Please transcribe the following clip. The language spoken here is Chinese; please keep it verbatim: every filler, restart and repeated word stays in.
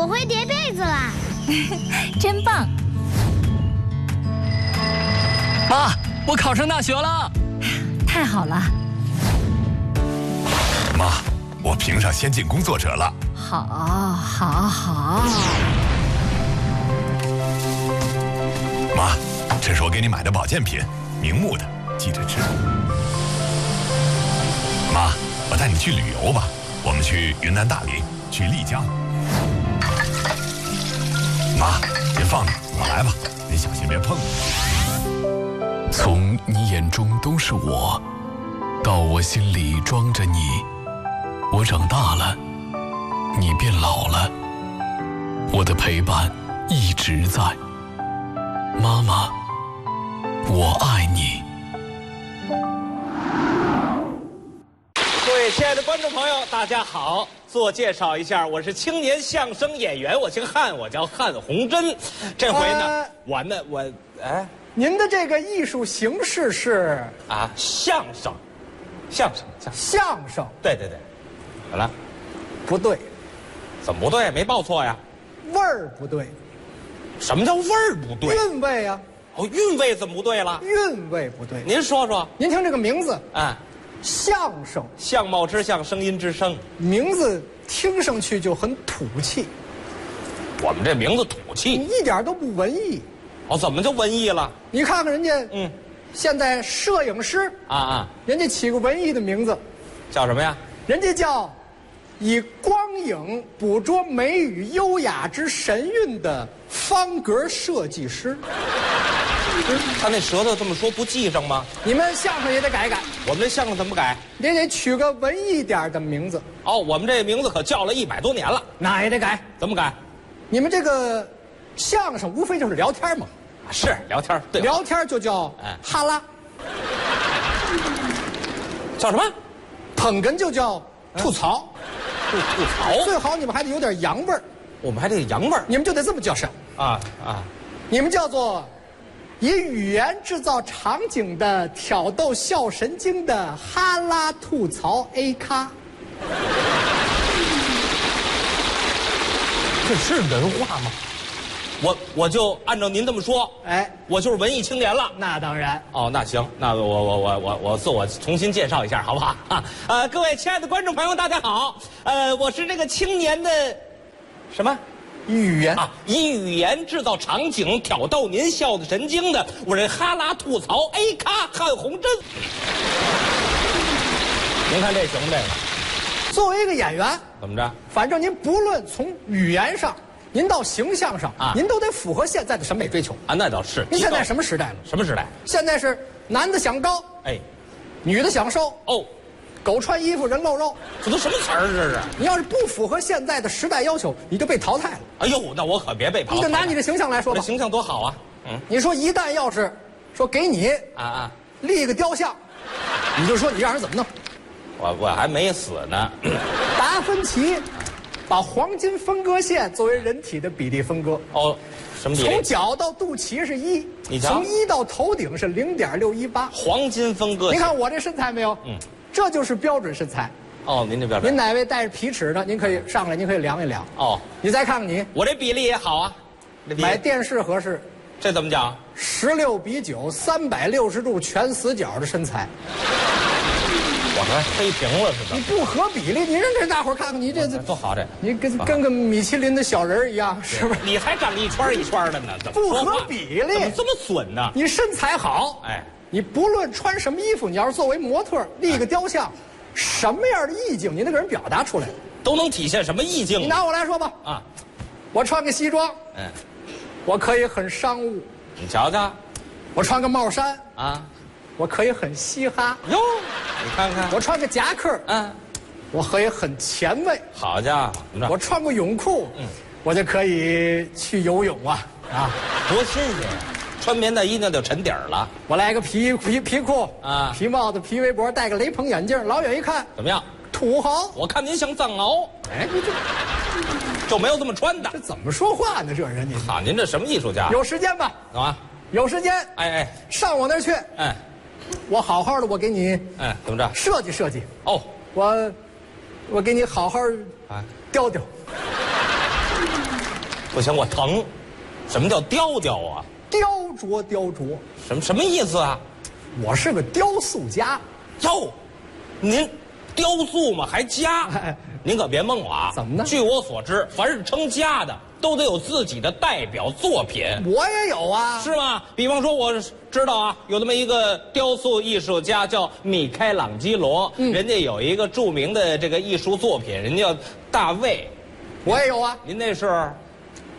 会叠被子啦！ 真棒！ 妈，我考上大学了！ 太好了！ 妈，我评上先进工作者了。 好，好，好。 妈，这是我给你买的保健品，明目的，记着吃。妈，我带你去旅游吧，我们去云南大理，去丽江。妈，别放着，我来吧，你小心别碰我。 从你眼中都是我，到我心里装着你，我长大了，你变老了，我的陪伴一直在。妈妈，我爱你。 各位亲爱的观众朋友，大家好！自我介绍一下，我是青年相声演员，我姓汉，我叫汉红珍。这回呢， 呃、 我呢，我哎， 您的这个艺术形式是啊，相声，相声，相声， 相声。 对对对，怎么了？ 不对， 怎么不对？没报错呀？ 味儿不对。 什么叫味儿不对？ 韵味啊！ 哦，韵味怎么不对了？ 韵味不对。 您说说。 您听这个名字， 啊， 相声， 相貌之相，声音之声， 名字听上去就很土气。 我们这名字土气， 你一点都不文艺。 哦，怎么就文艺了？ 你看看人家， 嗯， 现在摄影师啊啊， 人家起个文艺的名字， 叫什么呀？ 人家叫以光影捕捉美与优雅之神韵的方格设计师。 他那舌头这么说不记上吗？ 你们相声也得改改， 我们这相声怎么改？ 也得取个文艺点的名字。 哦，我们这名字可叫了一百多年了， 那也得改。 怎么改？ 你们这个相声无非就是聊天嘛， 是聊天，对， 聊天就叫哈拉， 叫什么？ 捧哏就叫吐槽， 吐吐槽。 最好你们还得有点洋味儿， 我们还得洋味儿， 你们就得这么叫声啊啊！ 你们叫做以语言制造场景的挑逗笑神经的哈拉吐槽 A 咖。 这是人话吗？我我就按照您这么说， 哎， 我就是文艺青年了。 那当然。 哦，那行，那我我我我我自我重新介绍一下，好不好？啊，呃，各位亲爱的观众朋友，大家好。呃，我是这个青年的什么？ 语言啊，以语言制造场景，挑逗您笑的神经的，我这哈拉吐槽 A 咖汉红珍。您看这行不？这个作为一个演员， 怎么着？ 反正您不论从语言上，您到形象上啊， 您都得符合现在的审美追求啊。那倒是。 您现在什么时代了？ 什么时代？ 现在是男的想高， 哎， 女的想瘦。 哦， 狗穿衣服人露肉， 这都什么词儿这是？ 你要是不符合现在的时代要求，你就被淘汰了。 哎呦，那我可别被淘汰。 你就拿你的形象来说吧， 这形象多好啊！嗯， 你说一旦要是说给你啊啊立个雕像，你就说你让人怎么弄？ 我我还没死呢。 达芬奇把黄金分割线作为人体的比例分割。 哦，什么比例？ 从脚到肚脐是一， 你瞧从一到头顶是零点六一八。 黄金分割线。 你看我这身材没有？ 嗯， 这就是标准身材。 哦，您这标准。 您哪位带着皮尺的？您可以上来，您可以量一量。 哦， 你再看看你， 我这比例也好啊。这比例买电视合适， 这怎么讲？ 十六比九，三百六十度全死角的身材。 我还黑屏了似的。 你不合比例，你让这大伙儿看看你这这多好这。 你跟跟个米其林的小人儿一样，是不是？ 你还长一圈一圈的呢，怎么不说话合比例？ 怎么这么损呢？ 你身材好， 哎， 你不论穿什么衣服，你要是作为模特立个雕像，什么样的意境你得给人表达出来， 都能体现什么意境？ 你拿我来说吧， 啊， 我穿个西装， 嗯， 我可以很商务； 你瞧瞧， 我穿个帽衫， 啊， 我可以很嘻哈； 哟，你看看， 我穿个夹克， 嗯， 我可以很前卫。 好家伙，怎么着？ 我穿个泳裤， 嗯， 我就可以去游泳啊啊！ 多新鲜呀！穿棉大衣那就沉底儿了。 我来个皮皮皮裤啊， 皮帽子、皮围脖，戴个雷朋眼镜，老远一看怎么样？ 土豪。 我看您像藏獒。 哎，你这就没有这么穿的。 这怎么说话呢？这人你好，您这什么艺术家？ 有时间吧？ 有啊。 有时间， 哎哎， 上我那儿去。 哎， 我好好的，我给你哎，怎么着？ 设计设计。 哦， 我我给你好好啊雕雕。 不行，我疼。什么叫雕雕啊？ 雕琢雕琢， 什么什么意思啊？ 我是个雕塑家。 哟，您雕塑嘛还家？ 哎您可别蒙我啊！ 怎么呢据我所知，凡是称家的，都得有自己的代表作品。 我也有啊。 是吗？比方说，我知道啊，有那么一个雕塑艺术家叫米开朗基罗， 嗯人家有一个著名的这个艺术作品，人家叫大卫。 我也有啊。 您那是